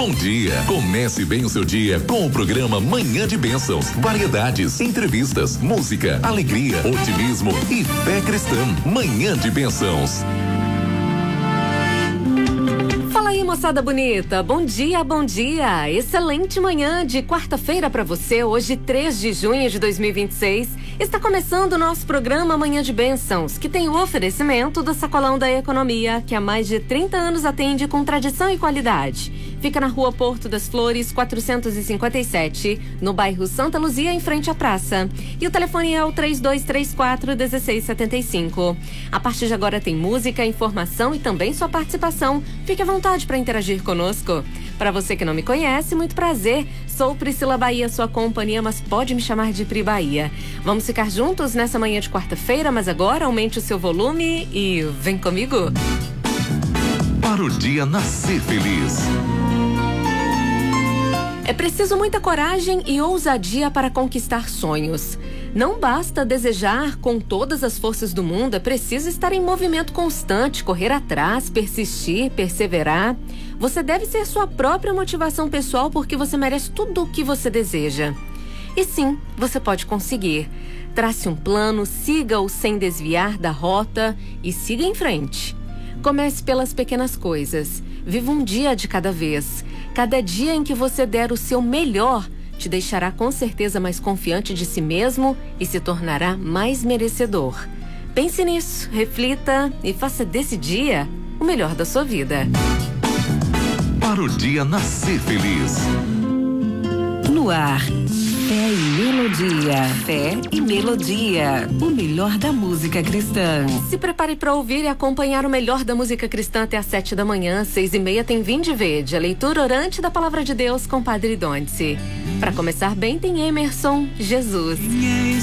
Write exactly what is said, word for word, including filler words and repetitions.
Bom dia. Comece bem o seu dia com o programa Manhã de Bênçãos. Variedades, entrevistas, música, alegria, otimismo e fé cristã. Manhã de Bênçãos. Fala aí, moçada bonita. Bom dia, bom dia. Excelente manhã de quarta-feira para você. Hoje, três de junho de dois mil e vinte e seis. Está começando o nosso programa Manhã de Bênçãos, que tem o oferecimento do Sacolão da Economia, que há mais de trinta anos atende com tradição e qualidade. Fica na Rua Porto das Flores, quatrocentos e cinquenta e sete, no bairro Santa Luzia, em frente à praça. E o telefone é o três dois três quatro, um seis sete cinco. A partir de agora tem música, informação e também sua participação. Fique à vontade para interagir conosco. Para você que não me conhece, muito prazer. Sou Priscila Bahia, sua companhia, mas pode me chamar de Pri Bahia. Vamos ficar juntos nessa manhã de quarta-feira, mas agora aumente o seu volume e vem comigo. Para o dia nascer feliz. É preciso muita coragem e ousadia para conquistar sonhos. Não basta desejar com todas as forças do mundo, é preciso estar em movimento constante, correr atrás, persistir, perseverar. Você deve ser sua própria motivação pessoal porque você merece tudo o que você deseja. E sim, você pode conseguir. Trace um plano, siga-o sem desviar da rota e siga em frente. Comece pelas pequenas coisas. Viva um dia de cada vez. Cada dia em que você der o seu melhor te deixará com certeza mais confiante de si mesmo e se tornará mais merecedor. Pense nisso, reflita e faça desse dia o melhor da sua vida. Para o dia nascer feliz. No ar, fé e melodia. Fé e melodia. O melhor da música cristã. Se prepare para ouvir e acompanhar o melhor da música cristã até às sete da manhã. Seis e meia tem Vinde Verde, a leitura orante da Palavra de Deus com Padre Dondice. Para começar bem tem Emerson Jesus.